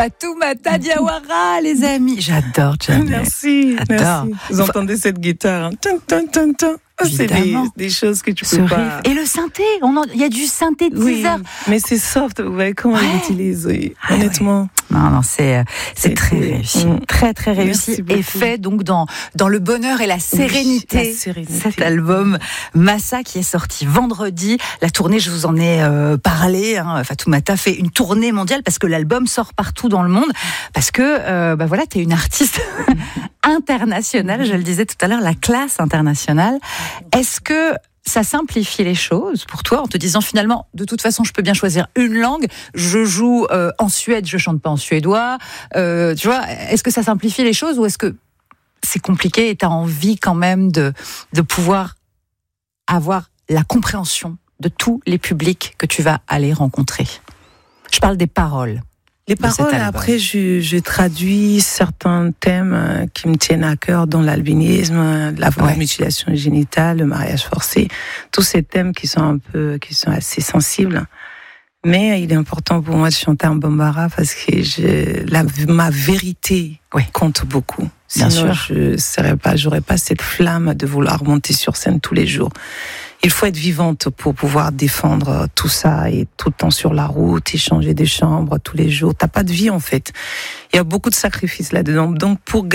Fatoumata Diawara, les amis. J'adore, Jamel. Merci. J'adore. Vous entendez cette guitare, hein. Tum, tum, tum, tum. C'est des choses que tu peux pas... Et le synthé, il y a du synthétiseur. Oui, mais c'est soft, vous voyez comment il l'utilise, oui. Honnêtement. Oui. Non, c'est très réussi. Très, très réussi. Et fait donc dans le bonheur et la sérénité. Cet album Massa qui est sorti vendredi. La tournée, je vous en ai parlé. Fatoumata fait une tournée mondiale parce que l'album sort partout dans le monde. Parce que, voilà, t'es une artiste internationale. Je le disais tout à l'heure, la classe internationale. Est-ce que ça simplifie les choses pour toi en te disant finalement, de toute façon, je peux bien choisir une langue. Je joue en Suède, je chante pas en suédois. Tu vois, est-ce que ça simplifie les choses ou est-ce que c'est compliqué et tu as envie quand même de pouvoir avoir la compréhension de tous les publics que tu vas aller rencontrer? Je parle des paroles. Les paroles, après, je traduis certains thèmes qui me tiennent à cœur, dont l'albinisme, la mutilation génitale, le mariage forcé, tous ces thèmes qui sont assez sensibles. Mais il est important pour moi de chanter en bambara parce que ma vérité compte beaucoup. Sinon, j'aurais pas cette flamme de vouloir monter sur scène tous les jours. Il faut être vivante pour pouvoir défendre tout ça et tout le temps sur la route, échanger des chambres tous les jours. T'as pas de vie en fait. Il y a beaucoup de sacrifices là-dedans. Donc pour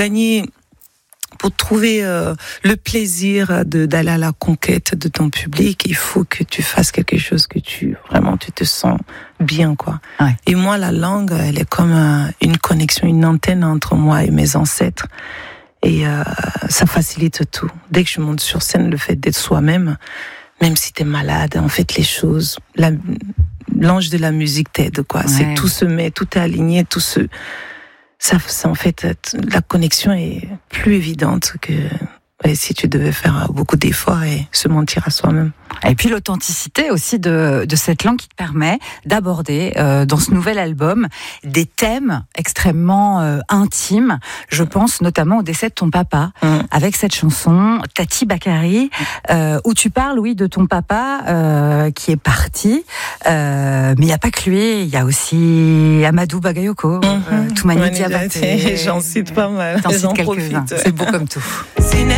trouver le plaisir d'aller à la conquête de ton public, il faut que tu fasses quelque chose que tu te sens bien, quoi. Ouais. Et moi, la langue, elle est comme une connexion, une antenne entre moi et mes ancêtres. Et ça facilite tout. Dès que je monte sur scène, le fait d'être soi-même, même si t'es malade, en fait, les choses, l'ange de la musique t'aide, quoi. Ouais. C'est tout se met, tout est aligné, ça, en fait, la connexion est plus évidente que si tu devais faire beaucoup d'efforts et se mentir à soi-même. Et puis l'authenticité aussi de cette langue qui te permet d'aborder dans ce nouvel album des thèmes extrêmement intimes. Je pense notamment au décès de ton papa avec cette chanson Tati Bakari où tu parles, oui, de ton papa qui est parti. Mais il n'y a pas que lui, il y a aussi Amadou Bagayoko, Toumani Diabaté. J'en cite pas mal. T'en cites quelques-uns. C'est beau comme tout.